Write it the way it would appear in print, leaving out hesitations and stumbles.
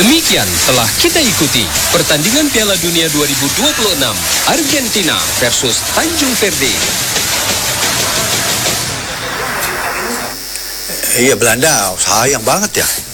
Demikian telah kita ikuti pertandingan Piala Dunia 2026 Argentina versus Tanjung Verde. Iya, Belanda sayang banget ya.